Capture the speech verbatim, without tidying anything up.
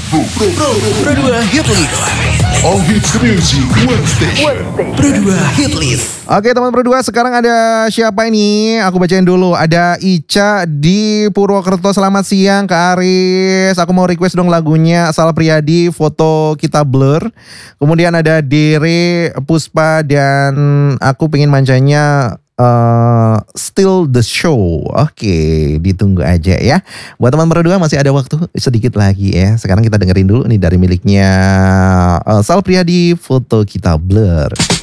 Pro, Pro, Pro dua Hit List. All Hits Music One Station. Pro dua Hit List. Oke teman Pro dua, sekarang ada siapa ini? Aku bacain dulu. Ada Ica di Purwokerto. Selamat siang Kak Aris. Aku mau request dong lagunya Sal Priadi, Foto Kita Blur. Kemudian ada Dere Puspa dan aku pengen manjanya Uh, Still the Show. Oke, ditunggu aja ya. Buat teman berdua masih ada waktu sedikit lagi ya. Sekarang kita dengerin dulu nih dari miliknya uh, Sal Priadi, Foto Kita Blur.